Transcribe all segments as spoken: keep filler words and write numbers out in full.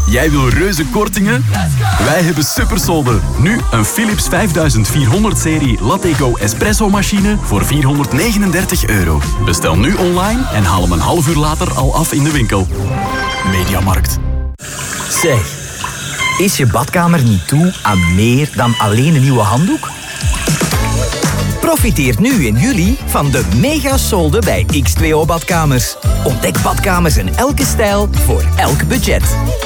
Jij wil reuze kortingen? Wij hebben supersolden. Nu een Philips vijfduizendvierhonderd serie Lattego espresso machine voor vierhonderdnegenendertig euro. Bestel nu online en haal hem een half uur later al af in de winkel. Mediamarkt. Zeg, is je badkamer niet toe aan meer dan alleen een nieuwe handdoek? Profiteer nu in juli van de mega-solden bij X twee O Badkamers. Ontdek badkamers in elke stijl voor elk budget.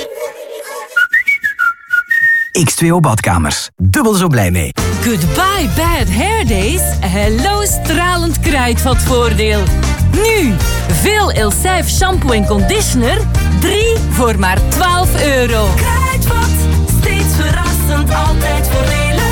X twee O Badkamers. Dubbel zo blij mee. Goodbye bad hair days. Hello stralend kruidvatvoordeel. Nu, veel Elseve shampoo en conditioner. drie voor maar twaalf euro. Kruidvat, steeds verrassend, altijd voordelig.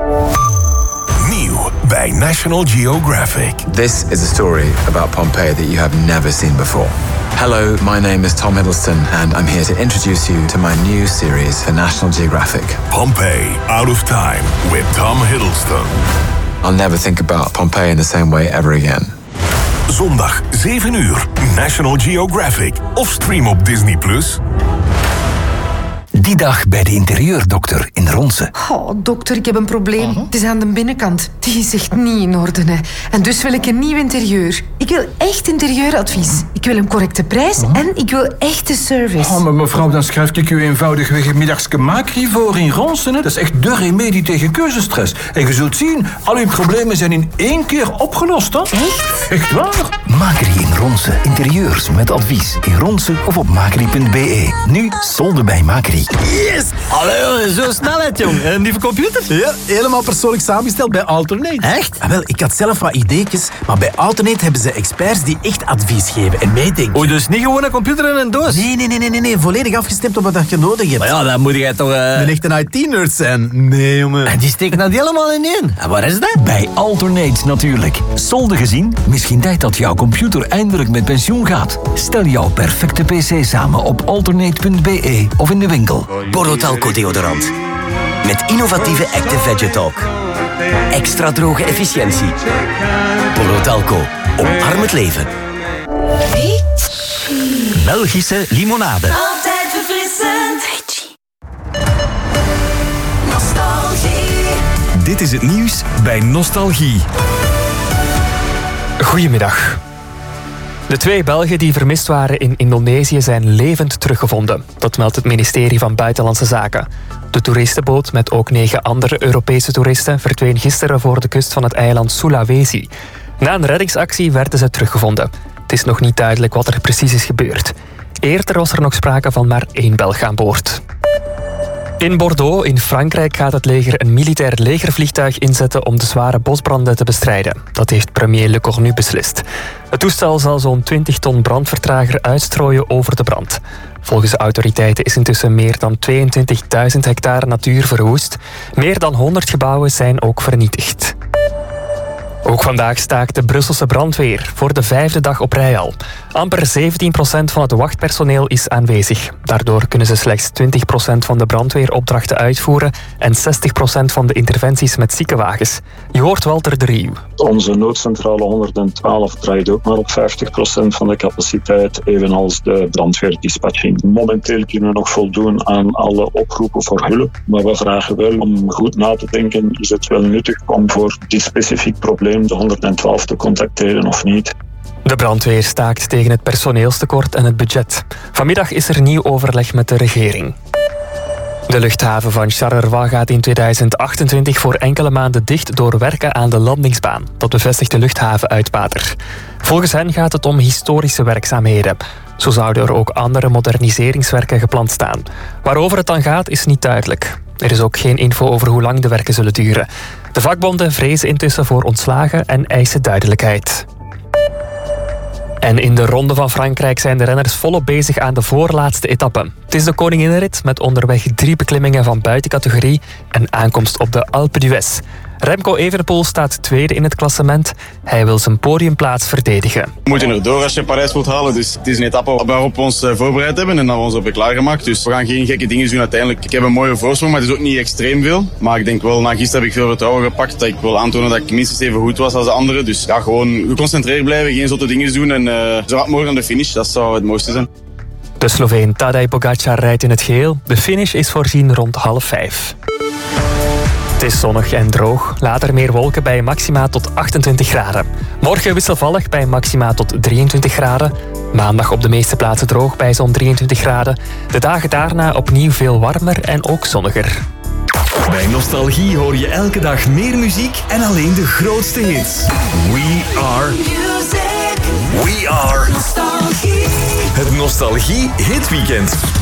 Nieuw bij National Geographic. This is a story about Pompeii that you have never seen before. Hello, my name is Tom Hiddleston and I'm here to introduce you to my new series for National Geographic. Pompeii, Out of Time with Tom Hiddleston. I'll never think about Pompeii in the same way ever again. Zondag, zeven uur, National Geographic. Of stream op Disney plus. Die dag bij de interieurdokter in Ronse. Oh, dokter, ik heb een probleem. Uh-huh. Het is aan de binnenkant. Die is echt niet in orde. Hè. En dus wil ik een nieuw interieur. Ik wil echt interieuradvies. Ik wil een correcte prijs uh-huh. en ik wil echte service. Oh, maar mevrouw, dan schrijf ik u eenvoudigweg een middagske Macri voor in Ronse. Dat is echt de remedie tegen keuzestress. En je zult zien, al uw problemen zijn in één keer opgelost. Hè? Echt? Echt waar? Macri in Ronse. Interieurs met advies. In Ronse of op macri punt b e. Nu solden bij Macri. Yes! Allee, zo snelheid, jong. Een nieuwe computer? Ja, helemaal persoonlijk samengesteld bij Alternate. Echt? Ah, wel, ik had zelf wat ideetjes, maar bij Alternate hebben ze experts die echt advies geven en meedenken. Oei, dus niet gewoon een computer en een doos? Nee, nee, nee, nee, nee, nee. Volledig afgestemd op wat je nodig hebt. Maar ja, dan moet jij toch... Uh... Een echte I T-nerd zijn. Nee, jongen. En die steken dat helemaal in één. En waar is dat? Bij Alternate natuurlijk. Solden gezien? Misschien tijd dat jouw computer eindelijk met pensioen gaat. Stel jouw perfecte pc samen op alternate punt b e of in de winkel. Borotalco deodorant. Met innovatieve Active Vegetalk. Extra droge efficiëntie. Borotalco. Omarm het leven. Wie? Belgische limonade. Altijd verfrissend. Nostalgie. Dit is het nieuws bij Nostalgie. Goedemiddag. De twee Belgen die vermist waren in Indonesië zijn levend teruggevonden. Dat meldt het ministerie van Buitenlandse Zaken. De toeristenboot met ook negen andere Europese toeristen verdween gisteren voor de kust van het eiland Sulawesi. Na een reddingsactie werden ze teruggevonden. Het is nog niet duidelijk wat er precies is gebeurd. Eerder was er nog sprake van maar één Belg aan boord. In Bordeaux, in Frankrijk, gaat het leger een militair legervliegtuig inzetten om de zware bosbranden te bestrijden. Dat heeft premier Le Cornu beslist. Het toestel zal zo'n twintig ton brandvertrager uitstrooien over de brand. Volgens de autoriteiten is intussen meer dan tweeëntwintigduizend hectare natuur verwoest. Meer dan honderd gebouwen zijn ook vernietigd. Ook vandaag staakt de Brusselse brandweer, voor de vijfde dag op rij al. Amper zeventien procent van het wachtpersoneel is aanwezig. Daardoor kunnen ze slechts twintig procent van de brandweeropdrachten uitvoeren en zestig procent van de interventies met ziekenwagens. Je hoort Walter de Rieuw. Onze noodcentrale honderdtwaalf draait ook maar op vijftig procent van de capaciteit, evenals de brandweerdispatching. Momenteel kunnen we nog voldoen aan alle oproepen voor hulp, maar we vragen wel om goed na te denken, is het wel nuttig om voor dit specifiek probleem de honderdtwaalf te contacteren of niet. De brandweer staakt tegen het personeelstekort en het budget. Vanmiddag is er nieuw overleg met de regering. De luchthaven van Charleroi gaat in tweeduizend achtentwintig voor enkele maanden dicht door werken aan de landingsbaan. Dat bevestigt de luchthavenuitbater. Volgens hen gaat het om historische werkzaamheden. Zo zouden er ook andere moderniseringswerken gepland staan. Waarover het dan gaat is niet duidelijk. Er is ook geen info over hoe lang de werken zullen duren. De vakbonden vrezen intussen voor ontslagen en eisen duidelijkheid. En in de Ronde van Frankrijk zijn de renners volop bezig aan de voorlaatste etappe. Het is de Koninginnenrit met onderweg drie beklimmingen van buitencategorie en aankomst op de Alpe d'Huez. Remco Evenepoel staat tweede in het klassement. Hij wil zijn podiumplaats verdedigen. We moeten erdoor als je Parijs wilt halen. Dus het is een etappe waarop we ons voorbereid hebben en dat we ons op klaargemaakt. Dus we gaan geen gekke dingen doen uiteindelijk. Ik heb een mooie voorsprong, maar het is ook niet extreem veel. Maar ik denk wel, na gisteren heb ik veel vertrouwen gepakt. Dat ik wil aantonen dat ik minstens even goed was als de anderen. Dus ja, gewoon geconcentreerd blijven, geen zotte dingen doen en uh, zo wat mogelijk aan de finish. Dat zou het mooiste zijn. De Sloveen Tadej Pogacar rijdt in het geel. De finish is voorzien rond half vijf. Het is zonnig en droog. Later meer wolken bij maxima tot achtentwintig graden. Morgen wisselvallig bij maxima tot drieëntwintig graden. Maandag op de meeste plaatsen droog bij zo'n drieëntwintig graden. De dagen daarna opnieuw veel warmer en ook zonniger. Bij Nostalgie hoor je elke dag meer muziek en alleen de grootste hits. We are... We are... Nostalgie. Het Nostalgie Hitweekend.